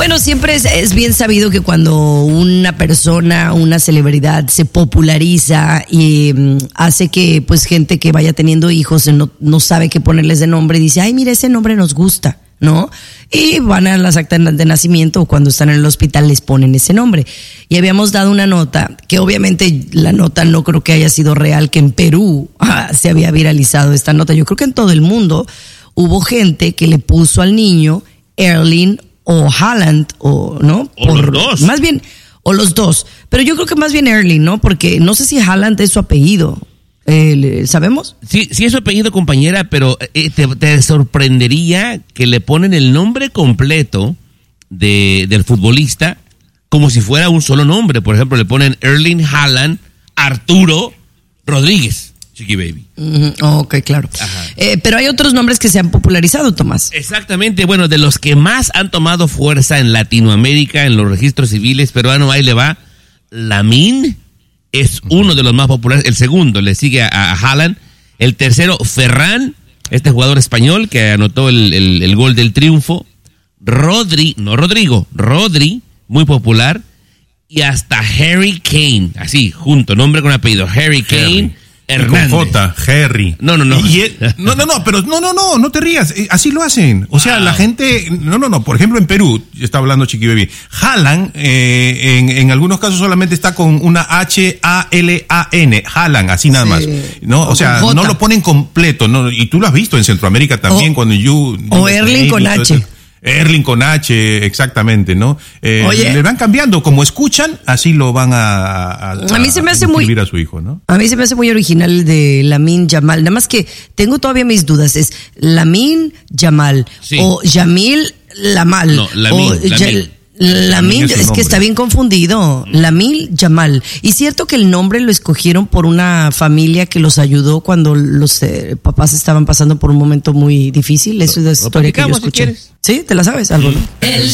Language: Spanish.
Bueno, siempre es bien sabido que cuando una persona, una celebridad se populariza y hace que pues gente que vaya teniendo hijos no sabe qué ponerles de nombre y dice, ay, mira, ese nombre nos gusta, ¿no? Y van a las actas de nacimiento o cuando están en el hospital les ponen ese nombre. Y habíamos dado una nota, que obviamente la nota no creo que haya sido real, que en Perú se había viralizado esta nota. Yo creo que en todo el mundo hubo gente que le puso al niño Erling o Haaland, o no, o los dos. Más bien, o los dos. Pero yo creo que más bien Erling, ¿no? Porque no sé si Haaland es su apellido. ¿Sabemos? Sí es su apellido, compañera, pero te sorprendería que le ponen el nombre completo del futbolista como si fuera un solo nombre. Por ejemplo, le ponen Erling Haaland Arturo Rodríguez. Chiqui Baby. Ok, claro. Pero hay otros nombres que se han popularizado, Tomás. Exactamente. Bueno, de los que más han tomado fuerza en Latinoamérica, en los registros civiles peruanos, ahí le va. Lamine es uno de los más populares. El segundo le sigue a Haaland. El tercero, Ferran, este jugador español que anotó el gol del triunfo. Rodri, muy popular. Y hasta Harry Kane, así, junto, nombre con apellido. Harry Kane. Hernández. Con J, Harry. No. Pero no te rías. Así lo hacen. O sea, la gente, por ejemplo, en Perú, está hablando Chiqui Baby. Haaland, en algunos casos solamente está con una H-A-L-A-N. Haaland, así nada más. ¿No? O sea, no lo ponen completo, ¿no? Y tú lo has visto en Centroamérica también, cuando o Erling con H. Erling con H, exactamente, ¿no? Le van cambiando, como escuchan, así lo van a mí se me hace inscribir a su hijo, ¿no? A mí se me hace muy original el de Lamine Yamal, nada más que tengo todavía mis dudas, es Lamine Yamal, sí, o Yamil Lamal, no, Lamine, es que está bien confundido. Lamine Yamal. Y cierto que el nombre lo escogieron por una familia que los ayudó cuando los papás estaban pasando por un momento muy difícil. Eso es la historia que yo escuché. Si ¿sí? ¿Te la sabes algo, no?